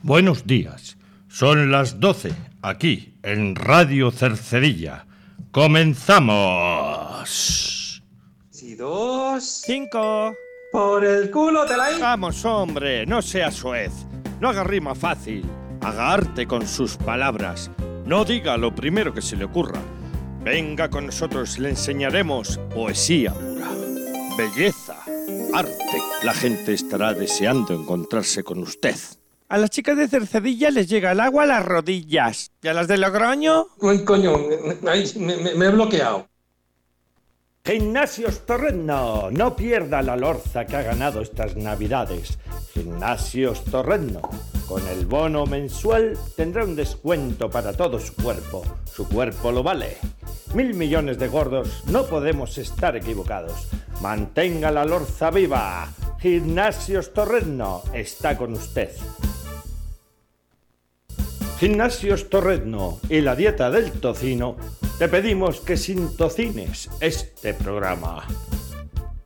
Buenos días. Son las 12, aquí, en Radio Cercedilla. ¡Comenzamos! Si 2... 5. Por el culo te la hi... Vamos, hombre, no sea soez. No haga rima fácil. Haga arte con sus palabras. No diga lo primero que se le ocurra. Venga con nosotros, le enseñaremos poesía pura, belleza, arte. La gente estará deseando encontrarse con usted. A las chicas de Cercedilla les llega el agua a las rodillas. ¿Y a las de Logroño? Uy, coño, me he bloqueado. Gimnasios Torreno, no pierda la lorza que ha ganado estas navidades. Gimnasios Torreno, con el bono mensual tendrá un descuento para todo su cuerpo. Su cuerpo lo vale. 1.000 millones de gordos, no podemos estar equivocados. Mantenga la lorza viva. Gimnasios Torreno está con usted. Gimnasios Torreno y la dieta del tocino, te pedimos que sin tocines este programa.